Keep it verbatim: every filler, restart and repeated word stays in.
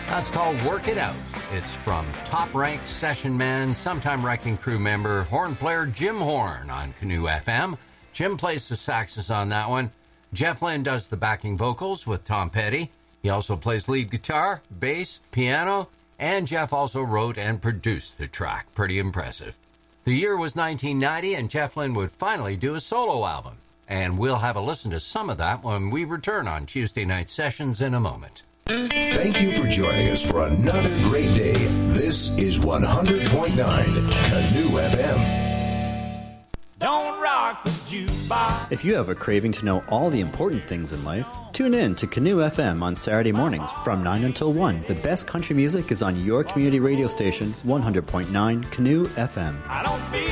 That's called Work It Out. It's from top-ranked session man, sometime Wrecking Crew member, horn player Jim Horn on Canoe F M. Jim plays the saxes on that one. Jeff Lynne does the backing vocals with Tom Petty. He also plays lead guitar, bass, piano, and Jeff also wrote and produced the track. Pretty impressive. The year was nineteen ninety, and Jeff Lynne would finally do a solo album. And we'll have a listen to some of that when we return on Tuesday Night Sessions in a moment. Thank you for joining us for another great day. This is one hundred point nine Canoe F M. Don't rock the jukebox. If you have a craving to know all the important things in life, tune in to Canoe F M on Saturday mornings from nine until one. The best country music is on your community radio station, one hundred point nine Canoe F M. I don't feel